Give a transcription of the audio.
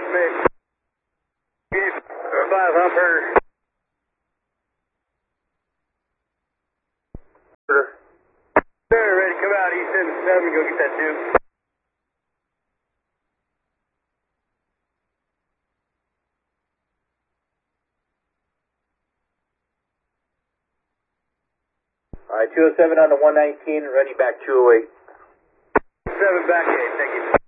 Smith. 5 Humper. Sir, ready to come out, E77, go get that tube. Alright, 207 on the 119, ready back 208. 7 back 8, thank you.